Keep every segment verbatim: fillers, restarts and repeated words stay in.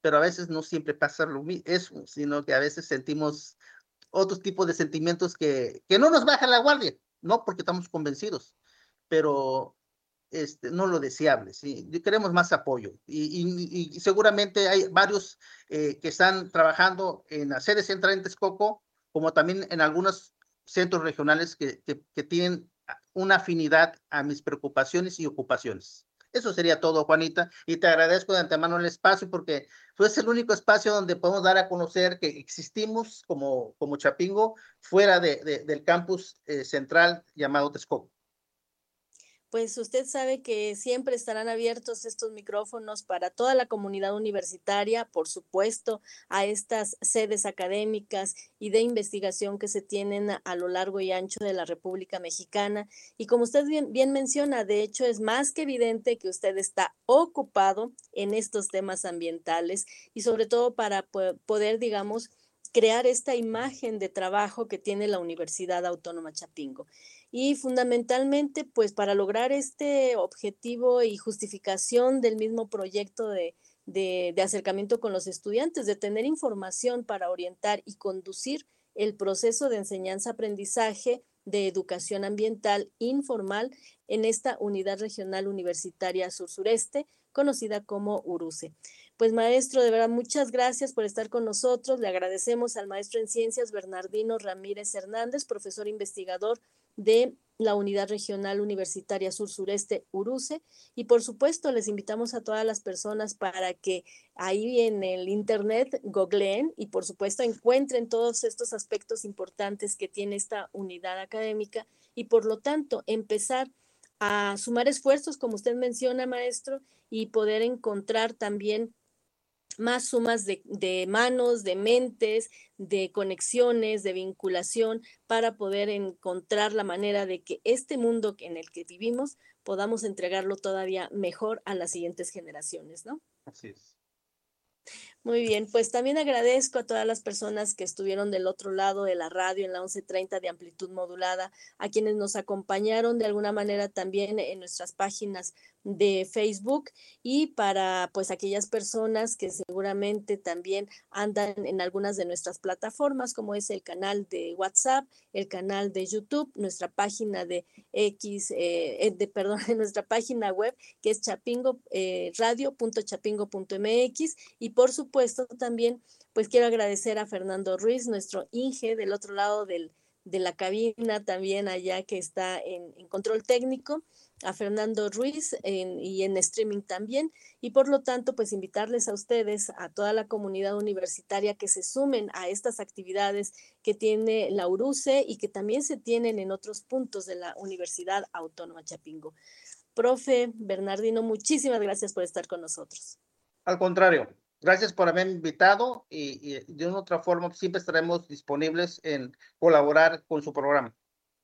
pero a veces no siempre pasa lo mismo, eso, sino que a veces sentimos otros tipos de sentimientos que, que no nos bajan la guardia, no porque estamos convencidos, pero este, no lo deseable, ¿sí? Queremos más apoyo y, y, y seguramente hay varios eh, que están trabajando en la sede central en Texcoco, como también en algunos centros regionales que, que, que tienen una afinidad a mis preocupaciones y ocupaciones. Eso sería todo, Juanita, y te agradezco de antemano el espacio porque pues, es el único espacio donde podemos dar a conocer que existimos como, como Chapingo fuera de, de, del campus eh, central llamado Texcoco. Pues usted sabe que siempre estarán abiertos estos micrófonos para toda la comunidad universitaria, por supuesto, a estas sedes académicas y de investigación que se tienen a, a lo largo y ancho de la República Mexicana. Y como usted bien, bien menciona, de hecho es más que evidente que usted está ocupado en estos temas ambientales y sobre todo para po- poder, digamos, crear esta imagen de trabajo que tiene la Universidad Autónoma Chapingo. Y fundamentalmente, pues para lograr este objetivo y justificación del mismo proyecto de, de, de acercamiento con los estudiantes, de tener información para orientar y conducir el proceso de enseñanza-aprendizaje de educación ambiental informal en esta unidad regional universitaria sur-sureste, conocida como URUCE. Pues maestro, de verdad, muchas gracias por estar con nosotros. Le agradecemos al maestro en ciencias Bernardino Ramírez Hernández, profesor investigador de la Unidad Regional Universitaria Sur-Sureste URUCE, y por supuesto les invitamos a todas las personas para que ahí en el internet googleen y por supuesto encuentren todos estos aspectos importantes que tiene esta unidad académica y por lo tanto empezar a sumar esfuerzos, como usted menciona, maestro, y poder encontrar también más sumas de, de manos, de mentes, de conexiones, de vinculación, para poder encontrar la manera de que este mundo en el que vivimos podamos entregarlo todavía mejor a las siguientes generaciones, ¿no? Así es. Muy bien, pues también agradezco a todas las personas que estuvieron del otro lado de la radio en la once treinta de amplitud modulada, a quienes nos acompañaron de alguna manera también en nuestras páginas de Facebook y para pues aquellas personas que seguramente también andan en algunas de nuestras plataformas, como es el canal de WhatsApp, el canal de YouTube, nuestra página de X, eh, de, perdón, nuestra página web que es chapingo, eh, radio punto chapingo punto m x y por supuesto Puesto también, pues quiero agradecer a Fernando Ruiz, nuestro Inge del otro lado del, de la cabina, también allá que está en, en control técnico, a Fernando Ruiz en, y en streaming también, y por lo tanto, pues invitarles a ustedes, a toda la comunidad universitaria que se sumen a estas actividades que tiene la URUCE y que también se tienen en otros puntos de la Universidad Autónoma Chapingo. Profe Bernardino, muchísimas gracias por estar con nosotros. Al contrario. Gracias por haberme invitado y, y de una otra forma siempre estaremos disponibles en colaborar con su programa.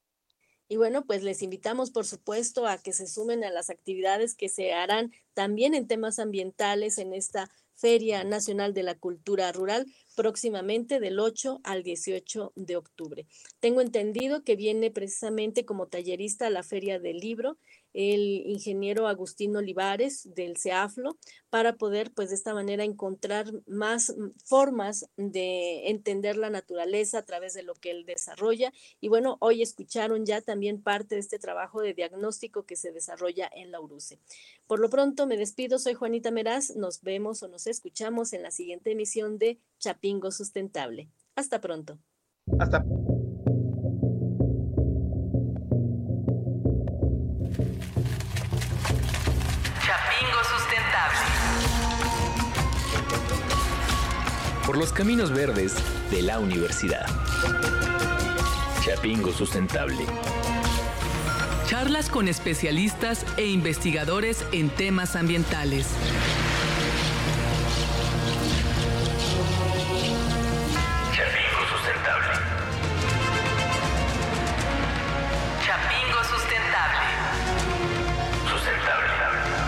Y bueno, pues les invitamos, por supuesto, a que se sumen a las actividades que se harán también en temas ambientales en esta Feria Nacional de la Cultura Rural, próximamente del ocho al dieciocho de octubre. Tengo entendido que viene precisamente como tallerista a la Feria del Libro el ingeniero Agustín Olivares del CEAFLO para poder pues de esta manera encontrar más formas de entender la naturaleza a través de lo que él desarrolla. Y bueno, hoy escucharon ya también parte de este trabajo de diagnóstico que se desarrolla en la URUCE. Por lo pronto me despido, soy Juanita Meraz, nos vemos o nos escuchamos en la siguiente emisión de Chapingo Sustentable. Hasta pronto. Hasta Chapingo Sustentable. Por los caminos verdes de la universidad. Chapingo Sustentable. Charlas con especialistas e investigadores en temas ambientales.